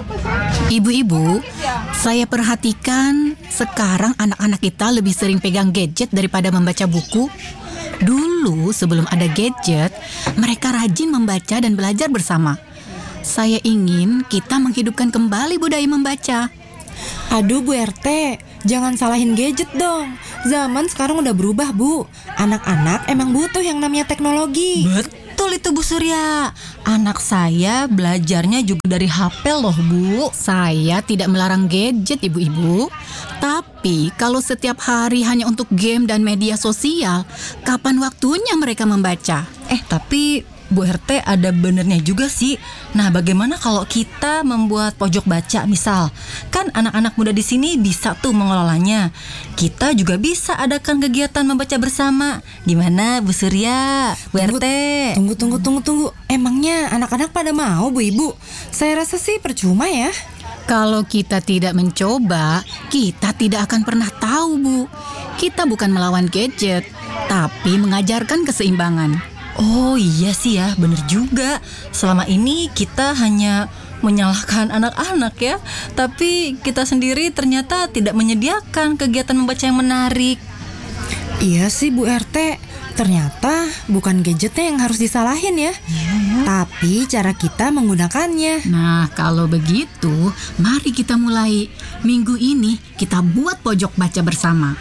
Ibu-ibu, saya perhatikan sekarang anak-anak kita lebih sering pegang gadget daripada membaca buku. Dulu sebelum ada gadget, mereka rajin membaca dan belajar bersama. Saya ingin kita menghidupkan kembali budaya membaca. Aduh Bu RT, jangan salahin gadget dong. Zaman sekarang udah berubah Bu. Anak-anak emang butuh yang namanya teknologi. Betul itu Bu Surya. Anak saya belajarnya juga dari HP loh Bu. Saya tidak melarang gadget ibu-ibu, tapi kalau setiap hari hanya untuk game dan media sosial, kapan waktunya mereka membaca? Tapi Bu RT ada benernya juga sih. Nah, bagaimana kalau kita membuat pojok baca misal? Kan anak-anak muda di sini bisa tuh mengelolanya. Kita juga bisa adakan kegiatan membaca bersama. Gimana Bu Surya, Bu RT? Tunggu. Emangnya anak-anak pada mau Bu Ibu? Saya rasa sih percuma ya. Kalau kita tidak mencoba, kita tidak akan pernah tahu, Bu. Kita bukan melawan gadget, tapi mengajarkan keseimbangan. Oh iya sih ya, bener juga. Selama ini kita hanya menyalahkan anak-anak ya, tapi kita sendiri ternyata tidak menyediakan kegiatan membaca yang menarik. Iya sih Bu RT, ternyata bukan gadgetnya yang harus disalahin ya. Tapi cara kita menggunakannya. Nah, kalau begitu, mari kita mulai. Minggu ini kita buat pojok baca bersama.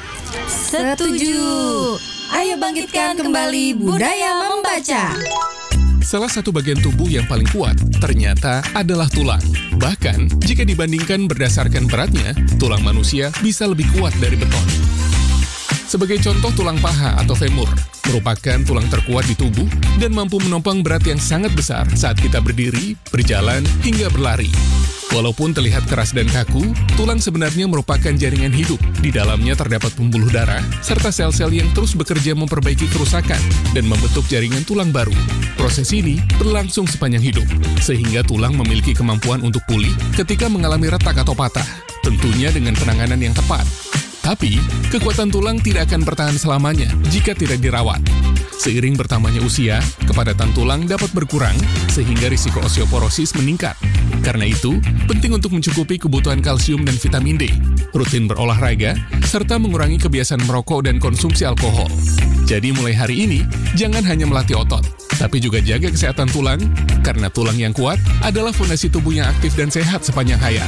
Setuju. Ayo bangkitkan kembali budaya membaca. Salah satu bagian tubuh yang paling kuat ternyata adalah tulang. Bahkan, jika dibandingkan berdasarkan beratnya, tulang manusia bisa lebih kuat dari beton. Sebagai contoh, tulang paha atau femur merupakan tulang terkuat di tubuh dan mampu menopang berat yang sangat besar saat kita berdiri, berjalan, hingga berlari. Walaupun terlihat keras dan kaku, tulang sebenarnya merupakan jaringan hidup. Di dalamnya terdapat pembuluh darah, serta sel-sel yang terus bekerja memperbaiki kerusakan dan membentuk jaringan tulang baru. Proses ini berlangsung sepanjang hidup, sehingga tulang memiliki kemampuan untuk pulih ketika mengalami retak atau patah, tentunya dengan penanganan yang tepat. Tapi, kekuatan tulang tidak akan bertahan selamanya jika tidak dirawat. Seiring bertambahnya usia, kepadatan tulang dapat berkurang sehingga risiko osteoporosis meningkat. Karena itu, penting untuk mencukupi kebutuhan kalsium dan vitamin D, rutin berolahraga, serta mengurangi kebiasaan merokok dan konsumsi alkohol. Jadi mulai hari ini, jangan hanya melatih otot, tapi juga jaga kesehatan tulang, karena tulang yang kuat adalah fondasi tubuh yang aktif dan sehat sepanjang hayat.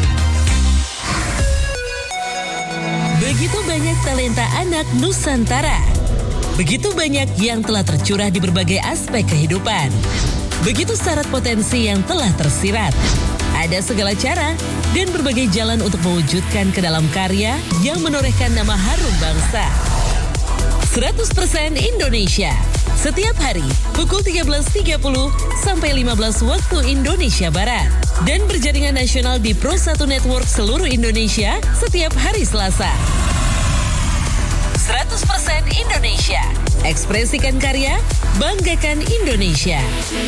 Begitu banyak talenta anak Nusantara. Begitu banyak yang telah tercurah di berbagai aspek kehidupan. Begitu syarat potensi yang telah tersirat. Ada segala cara dan berbagai jalan untuk mewujudkan ke dalam karya yang menorehkan nama harum bangsa. 100% Indonesia. Setiap hari pukul 13.30 sampai 15 waktu Indonesia Barat. Dan berjaringan nasional di Pro 1 Network seluruh Indonesia setiap hari Selasa. 100% Indonesia. Ekspresikan karya, banggakan Indonesia.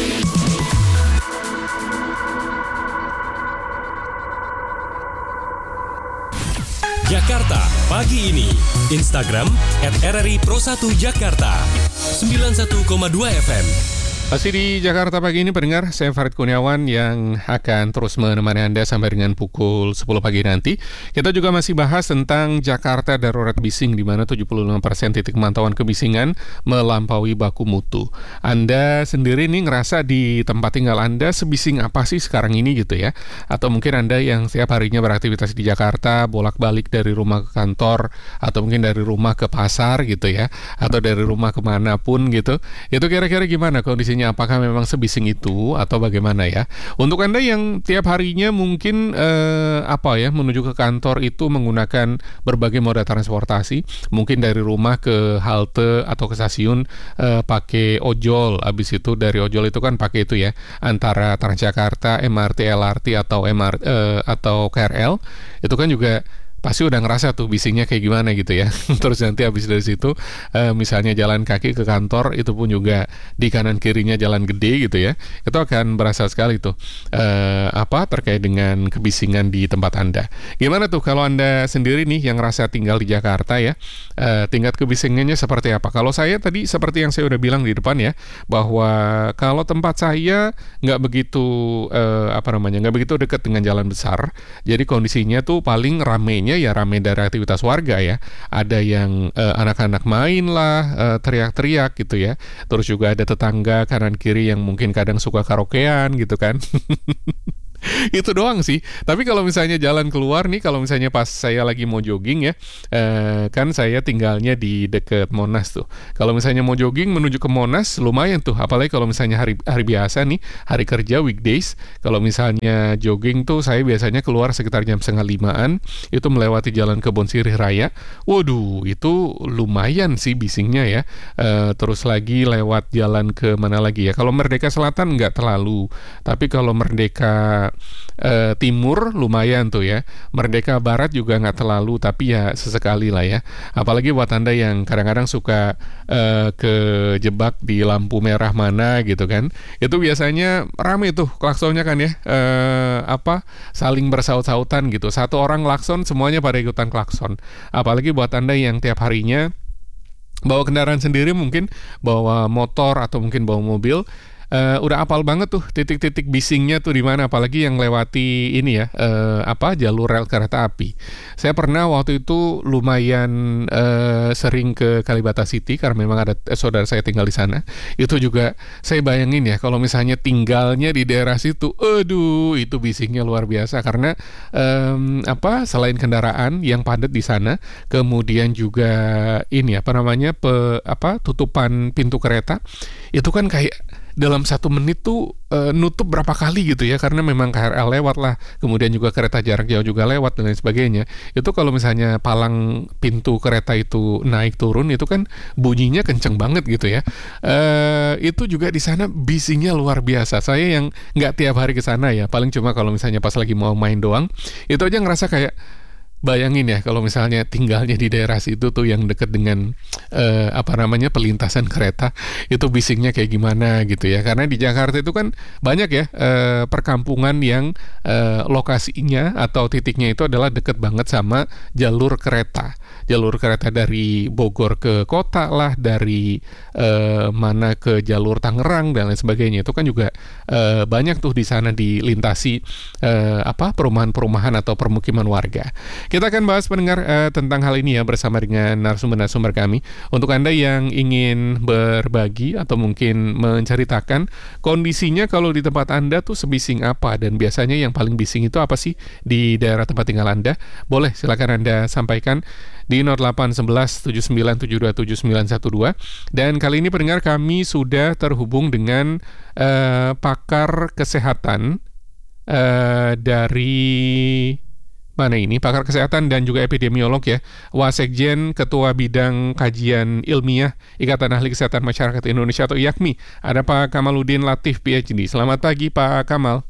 Jakarta pagi ini. Instagram @RRI Pro1Jakarta 91,2 FM. Masih di Jakarta pagi ini pendengar, saya Farid Kurniawan yang akan terus menemani Anda sampai dengan pukul 10 pagi nanti. Kita juga masih bahas tentang Jakarta darurat bising, di mana 75% titik pemantauan kebisingan melampaui baku mutu. Anda sendiri nih ngerasa di tempat tinggal Anda sebising apa sih sekarang ini gitu ya? Atau mungkin Anda yang setiap harinya beraktivitas di Jakarta, bolak-balik dari rumah ke kantor, atau mungkin dari rumah ke pasar gitu ya, atau dari rumah kemanapun gitu. Itu kira-kira gimana kondisinya? Apakah memang sebising itu atau bagaimana ya? Untuk Anda yang tiap harinya mungkin menuju ke kantor itu menggunakan berbagai moda transportasi, mungkin dari rumah ke halte atau ke stasiun pakai ojol, habis itu dari ojol itu kan pakai itu ya, antara Transjakarta, MRT, LRT atau KRL, itu kan juga pasti udah ngerasa tuh bisingnya kayak gimana gitu ya. Terus nanti habis dari situ misalnya jalan kaki ke kantor, itu pun juga di kanan kirinya jalan gede gitu ya, itu akan berasa sekali tuh terkait dengan kebisingan di tempat Anda. Gimana tuh kalau Anda sendiri nih yang ngerasa tinggal di Jakarta ya, tingkat kebisingannya seperti apa? Kalau saya tadi seperti yang saya udah bilang di depan ya, bahwa kalau tempat saya nggak begitu nggak begitu dekat dengan jalan besar, jadi kondisinya tuh paling ramenya ya rame dari aktivitas warga ya. Ada yang anak-anak main lah, teriak-teriak gitu ya. Terus juga ada tetangga kanan kiri yang mungkin kadang suka karaokean gitu kan. Itu doang sih. Tapi kalau misalnya jalan keluar nih, kalau misalnya pas saya lagi mau jogging ya, kan saya tinggalnya di deket Monas tuh. Kalau misalnya mau jogging menuju ke Monas lumayan tuh, apalagi kalau misalnya hari biasa nih, hari kerja weekdays. Kalau misalnya jogging tuh saya biasanya keluar sekitar jam 4:30-an, itu melewati jalan Kebon Sirih Raya. Waduh, itu lumayan sih bisingnya ya. Terus lagi lewat jalan ke mana lagi ya? Kalau Merdeka Selatan nggak terlalu, tapi kalau Merdeka Timur lumayan tuh ya. Merdeka Barat juga nggak terlalu, tapi ya sesekali lah ya. Apalagi buat Anda yang kadang-kadang suka kejebak di lampu merah mana gitu kan, itu biasanya rame tuh klaksonnya kan ya, saling bersaut-sautan gitu. Satu orang klakson, semuanya pada ikutan klakson. Apalagi buat Anda yang tiap harinya bawa kendaraan sendiri, mungkin bawa motor atau mungkin bawa mobil, udah apal banget tuh titik-titik bisingnya tuh di mana, apalagi yang lewati ini ya, jalur rel kereta api. Saya pernah waktu itu lumayan sering ke Kalibata City karena memang ada saudara saya tinggal di sana. Itu juga saya bayangin ya, kalau misalnya tinggalnya di daerah situ, aduh itu bisingnya luar biasa karena selain kendaraan yang padat di sana, kemudian juga ini tutupan pintu kereta itu kan kayak dalam 1 menit tuh nutup berapa kali gitu ya, karena memang KRL lewat lah, kemudian juga kereta jarak jauh juga lewat dan lain sebagainya. Itu kalau misalnya palang pintu kereta itu naik turun, itu kan bunyinya kenceng banget gitu ya. Itu juga di sana bisingnya luar biasa. Saya yang nggak tiap hari ke sana ya, paling cuma kalau misalnya pas lagi mau main doang, itu aja ngerasa kayak, bayangin ya kalau misalnya tinggalnya di daerah situ tuh yang dekat dengan pelintasan kereta, itu bisingnya kayak gimana gitu ya. Karena di Jakarta itu kan banyak ya perkampungan yang lokasinya atau titiknya itu adalah dekat banget sama jalur kereta. Jalur kereta dari Bogor ke kota lah, dari mana ke jalur Tangerang dan lain sebagainya. Itu kan juga banyak tuh di sana dilintasi perumahan-perumahan atau permukiman warga. Kita akan bahas pendengar tentang hal ini ya bersama dengan narasumber-narasumber kami. Untuk Anda yang ingin berbagi atau mungkin menceritakan kondisinya kalau di tempat Anda tuh sebising apa, dan biasanya yang paling bising itu apa sih di daerah tempat tinggal Anda? Boleh silakan Anda sampaikan di 0811 7972 7912. Dan kali ini pendengar kami sudah terhubung dengan pakar kesehatan dari mana ini, pakar kesehatan dan juga epidemiolog ya, Wasekjen, Ketua Bidang Kajian Ilmiah Ikatan Ahli Kesehatan Masyarakat Indonesia atau IAKMI. Ada Pak Kamaluddin Latif, PhD. Selamat pagi Pak Kamal.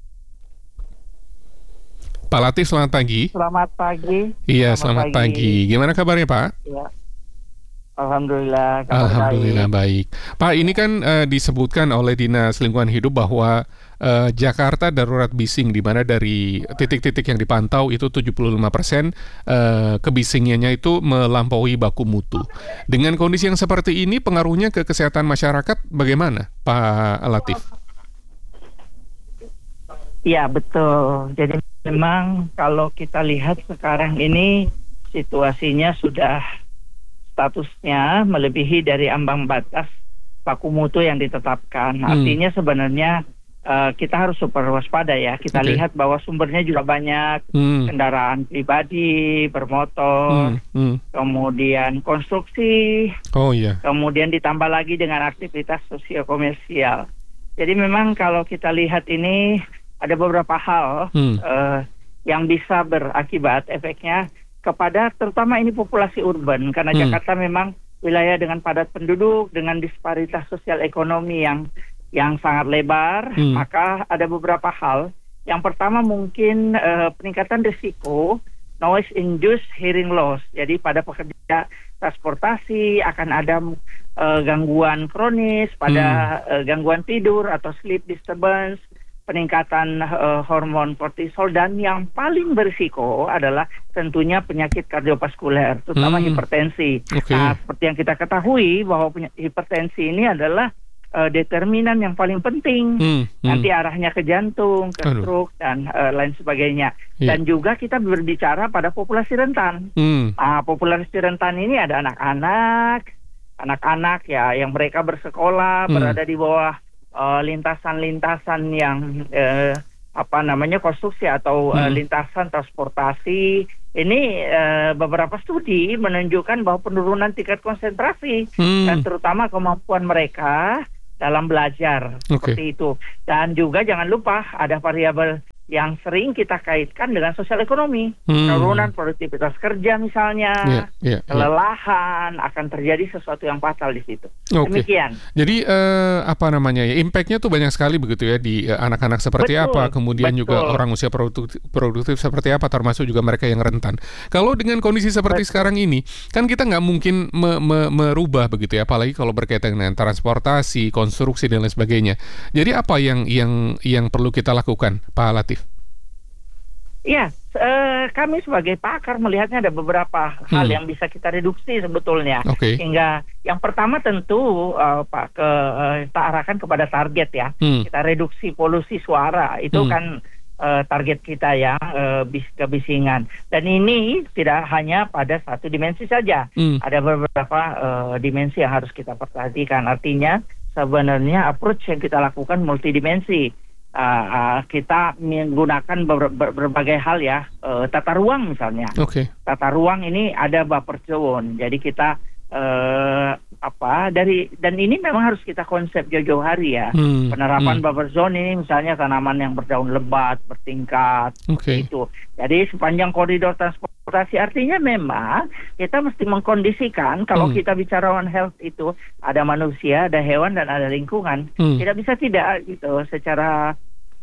Pak Latif, selamat pagi. Selamat pagi. Iya, selamat pagi. Gimana kabarnya Pak? Ya. Alhamdulillah. Alhamdulillah baik. Pak, ini kan disebutkan oleh Dinas Lingkungan Hidup bahwa Jakarta darurat bising, di mana dari titik-titik yang dipantau itu 75% kebisingannya itu melampaui baku mutu. Dengan kondisi yang seperti ini, pengaruhnya ke kesehatan masyarakat bagaimana, Pak Latif? Ya, betul. Jadi memang kalau kita lihat sekarang ini situasinya sudah statusnya melebihi dari ambang batas baku mutu yang ditetapkan. Artinya sebenarnya kita harus super waspada ya. Kita lihat bahwa sumbernya juga banyak, kendaraan pribadi, bermotor, kemudian konstruksi, kemudian ditambah lagi dengan aktivitas sosio-komersial. Jadi memang kalau kita lihat ini ada beberapa hal yang bisa berakibat efeknya kepada terutama ini populasi urban, karena Jakarta memang wilayah dengan padat penduduk, dengan disparitas sosial ekonomi yang sangat lebar, maka ada beberapa hal. Yang pertama mungkin peningkatan risiko noise induced hearing loss. Jadi pada pekerja transportasi akan ada gangguan kronis pada gangguan tidur atau sleep disturbance, peningkatan hormon kortisol, dan yang paling berisiko adalah tentunya penyakit kardiovaskuler, terutama hipertensi. Okay. Nah, seperti yang kita ketahui bahwa hipertensi ini adalah determinan yang paling penting. Nanti arahnya ke jantung, ke stroke, dan lain sebagainya. Dan juga kita berbicara pada populasi rentan. Populasi rentan ini ada anak-anak ya, yang mereka bersekolah, berada di bawah lintasan-lintasan yang konstruksi atau lintasan transportasi. Ini beberapa studi menunjukkan bahwa penurunan tingkat konsentrasi dan terutama kemampuan mereka dalam belajar seperti itu. Dan juga jangan lupa ada variabel yang sering kita kaitkan dengan sosial ekonomi. Penurunan produktivitas kerja misalnya, kelelahan, akan terjadi sesuatu yang fatal di situ. Demikian. Jadi impact-nya tuh banyak sekali begitu ya di anak-anak seperti apa, kemudian juga orang usia produktif seperti apa, termasuk juga mereka yang rentan. Kalau dengan kondisi seperti sekarang ini, kan kita nggak mungkin merubah begitu ya, apalagi kalau berkaitan dengan transportasi, konstruksi dan lain sebagainya. Jadi apa yang perlu kita lakukan, Pak Latif? Ya, kami sebagai pakar melihatnya ada beberapa hal yang bisa kita reduksi sebetulnya. Hingga yang pertama tentu kita arahkan kepada target ya. Kita reduksi polusi suara, itu kan target kita yang kebisingan. Dan ini tidak hanya pada satu dimensi saja. Ada beberapa dimensi yang harus kita perhatikan. Artinya sebenarnya approach yang kita lakukan multidimensi. Kita menggunakan berbagai hal ya, tata ruang misalnya. Tata ruang ini ada buffer zone. Jadi kita dan ini memang harus kita konsep jauh-jauh hari ya. Penerapan buffer zone ini misalnya tanaman yang berdaun lebat, bertingkat, itu. Jadi sepanjang koridor transportasi, artinya memang kita mesti mengkondisikan kalau kita bicara one health itu ada manusia, ada hewan, dan ada lingkungan. Tidak bisa tidak gitu. Secara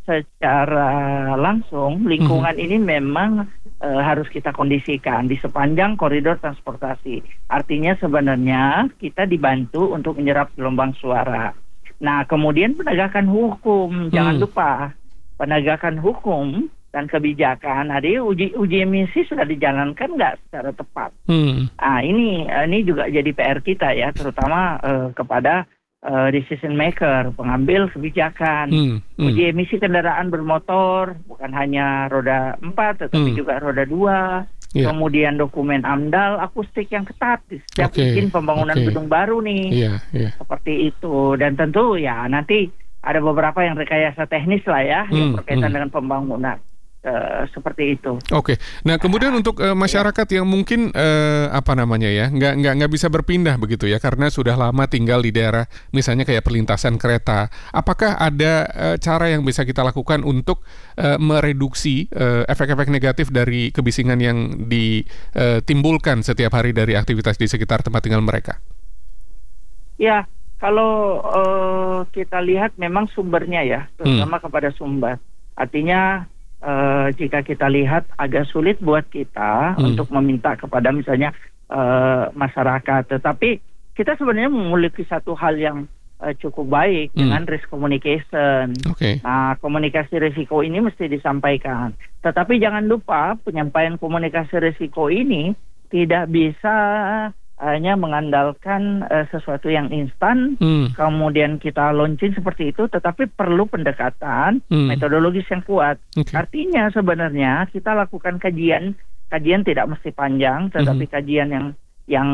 langsung lingkungan ini memang harus kita kondisikan di sepanjang koridor transportasi. Artinya sebenarnya kita dibantu untuk menyerap gelombang suara. Nah, kemudian penegakan hukum, jangan lupa penegakan hukum dan kebijakan. Jadi uji emisi sudah dijalankan nggak secara tepat. Nah, ini juga jadi PR kita ya, terutama kepada decision maker, pengambil kebijakan. Uji emisi kendaraan bermotor bukan hanya roda 4 tetapi juga roda 2. Kemudian dokumen AMDAL akustik yang ketat di setiap izin pembangunan gedung baru nih. Seperti itu. Dan tentu ya nanti ada beberapa yang rekayasa teknis lah ya yang berkaitan dengan pembangunan. Seperti itu. Nah kemudian untuk masyarakat yang mungkin nggak bisa berpindah begitu ya karena sudah lama tinggal di daerah misalnya kayak perlintasan kereta, apakah ada cara yang bisa kita lakukan untuk mereduksi efek-efek negatif dari kebisingan yang ditimbulkan setiap hari dari aktivitas di sekitar tempat tinggal mereka? Ya, kalau kita lihat memang sumbernya ya, terutama kepada sumber. Artinya jika kita lihat agak sulit buat kita untuk meminta kepada misalnya masyarakat, tetapi kita sebenarnya memiliki satu hal yang cukup baik dengan risk communication. Nah, komunikasi risiko ini mesti disampaikan, tetapi jangan lupa penyampaian komunikasi risiko ini tidak bisa hanya mengandalkan sesuatu yang instan, kemudian kita launching seperti itu, tetapi perlu pendekatan metodologis yang kuat. Artinya sebenarnya kita lakukan kajian tidak mesti panjang, tetapi kajian yang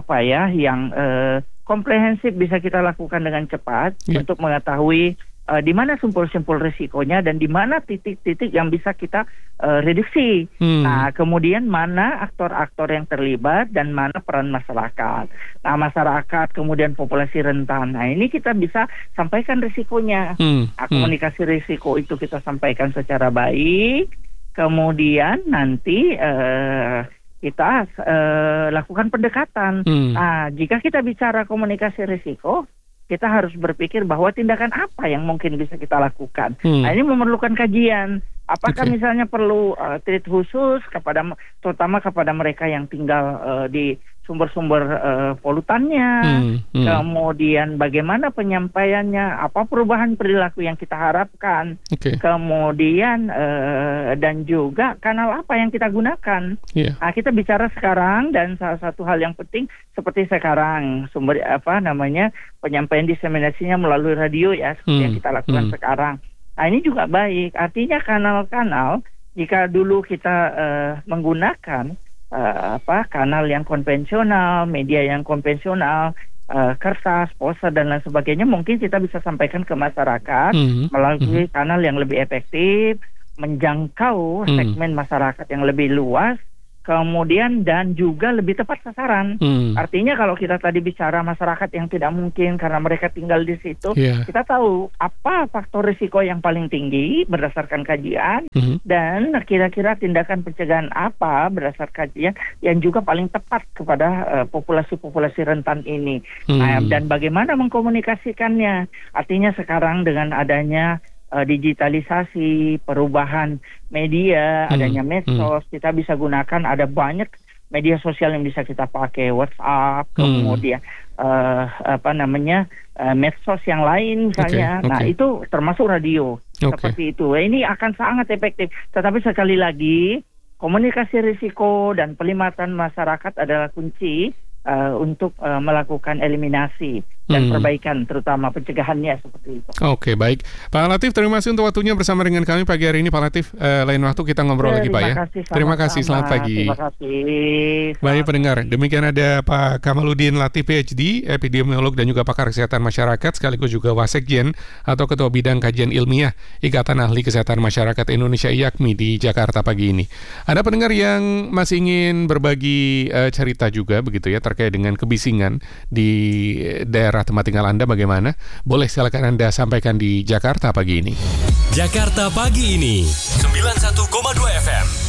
komprehensif bisa kita lakukan dengan cepat untuk mengetahui di mana simpul-simpul risikonya dan di mana titik-titik yang bisa kita reduksi. Nah, kemudian mana aktor-aktor yang terlibat dan mana peran masyarakat. Nah, masyarakat kemudian populasi rentan. Nah, ini kita bisa sampaikan risikonya. Komunikasi risiko itu kita sampaikan secara baik. Kemudian nanti kita lakukan pendekatan. Nah, jika kita bicara komunikasi risiko, kita harus berpikir bahwa tindakan apa yang mungkin bisa kita lakukan. Nah, ini memerlukan kajian. Apakah Oke. misalnya perlu treat khusus terutama kepada mereka yang tinggal di sumber-sumber polutannya, kemudian bagaimana penyampaiannya, apa perubahan perilaku yang kita harapkan, Oke. kemudian dan juga kanal apa yang kita gunakan. Iya. Nah, kita bicara sekarang dan salah satu hal yang penting seperti sekarang sumber penyampaian diseminasinya melalui radio ya seperti yang kita lakukan sekarang. Nah, ini juga baik. Artinya kanal-kanal jika dulu kita menggunakan kanal yang konvensional, media yang konvensional, kertas, poster dan lain sebagainya, mungkin kita bisa sampaikan ke masyarakat melalui kanal yang lebih efektif, menjangkau segmen masyarakat yang lebih luas, kemudian dan juga lebih tepat sasaran. Artinya kalau kita tadi bicara masyarakat yang tidak mungkin karena mereka tinggal di situ, kita tahu apa faktor risiko yang paling tinggi berdasarkan kajian dan kira-kira tindakan pencegahan apa berdasarkan kajian yang juga paling tepat kepada populasi-populasi rentan ini. Nah, dan bagaimana mengkomunikasikannya? Artinya sekarang dengan adanya digitalisasi, perubahan media, adanya medsos, kita bisa gunakan, ada banyak media sosial yang bisa kita pakai, WhatsApp, kemudian medsos yang lain misalnya. Nah, itu termasuk radio. Seperti itu. Ini akan sangat efektif. Tetapi sekali lagi, komunikasi risiko dan pelimatan masyarakat adalah kunci untuk melakukan eliminasi dan perbaikan, terutama pencegahannya seperti itu. Oke, baik. Pak Latif, terima kasih untuk waktunya bersama dengan kami pagi hari ini, Pak Latif. Lain waktu kita ngobrol lagi, Pak ya. Terima kasih, selamat pagi. Terima kasih. Baik pendengar, demikian ada Pak Kamaludin Latif PhD, epidemiolog dan juga pakar kesehatan masyarakat, sekaligus juga Wasekjen atau Ketua Bidang Kajian Ilmiah Ikatan Ahli Kesehatan Masyarakat Indonesia IAKMI di Jakarta pagi ini. Ada pendengar yang masih ingin berbagi cerita juga begitu ya terkait dengan kebisingan di daerah tempat tinggal Anda bagaimana? Boleh silakan Anda sampaikan di Jakarta pagi ini. Jakarta pagi ini 91,2 FM.